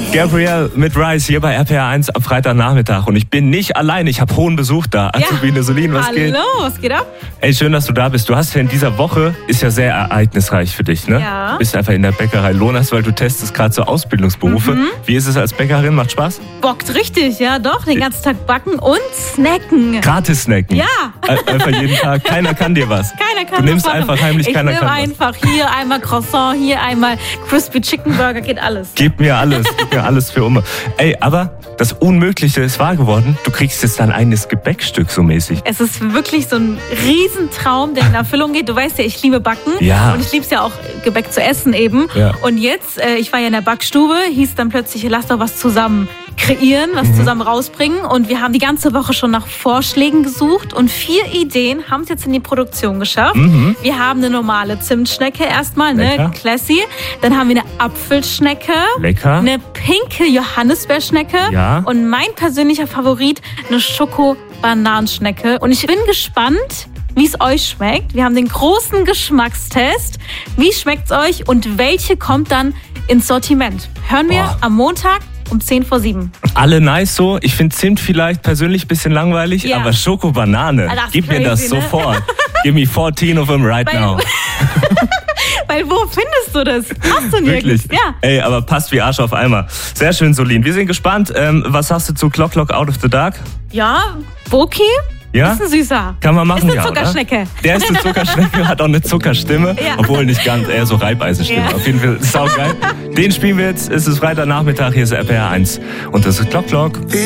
Gabrielle mit Rise hier bei RPR 1 am Freitagnachmittag. Und ich bin nicht allein, ich habe hohen Besuch da. Azubine Solin, was geht? Hallo, was geht ab? Ey, schön, dass du da bist. Du hast ja in dieser Woche, ist ja sehr ereignisreich für dich, ne? Ja. Du bist einfach in der Bäckerei Lohners, weil du testest gerade so Ausbildungsberufe. Wie ist es als Bäckerin? Macht Spaß? Bockt richtig, ja doch. Den ganzen Tag backen und snacken. Gratis snacken? Ja. Einfach jeden Tag. Keiner kann dir was. Keiner kann Du nimmst was machen. einfach heimlich, keiner kann was. Ich nehme einfach hier einmal Croissant, hier einmal Crispy Chicken Burger, geht alles. Gib mir alles für Umme. Ey, aber das Unmögliche ist wahr geworden. Du kriegst jetzt dein eigenes Gebäckstück so mäßig. Es ist wirklich so ein Riesentraum, der in Erfüllung geht. Du weißt ja, ich liebe Backen. Ja. Und ich liebe es ja auch, Gebäck zu essen eben. Ja. Und jetzt, ich war ja in der Backstube, hieß dann plötzlich, lass doch was zusammen kreieren, was zusammen rausbringen. Und wir haben die ganze Woche schon nach Vorschlägen gesucht. Und 4 Ideen haben es jetzt in die Produktion geschafft. Wir haben eine normale Zimtschnecke erstmal, Lecker. ne, classy. Dann haben wir eine Apfelschnecke. Lecker. Eine pinke Johannisbeerschnecke. Ja. Und mein persönlicher Favorit, eine Schoko-Bananenschnecke. Und ich bin gespannt, wie es euch schmeckt. Wir haben den großen Geschmackstest. Wie schmeckt's euch und welche kommt dann ins Sortiment? Hören wir am Montag um 6:50. Alle nice so. Ich finde Zimt vielleicht persönlich ein bisschen langweilig, Ja. aber Schokobanane, Das ist gib mir das crazy, ne? sofort. Give me 14 of them right now. Weil wo findest du das? Hast du nirgends. Wirklich? Ja. Ey, aber passt wie Arsch auf Eimer. Sehr schön, Solin. Wir sind gespannt. Was sagst du zu Clock Clock Out of the Dark? Ja, Boki? Ja? Ist ein Süßer. Kann man machen, Ist eine ja, Zuckerschnecke. Oder? Der ist eine Zuckerschnecke, hat auch eine Zuckerstimme. Ja. Obwohl nicht ganz, eher so Reibeisenstimme. Ja. Auf jeden Fall saugeil. Den spielen wir jetzt. Es ist Freitagnachmittag, hier ist RPR 1. Und das ist Clock Clock.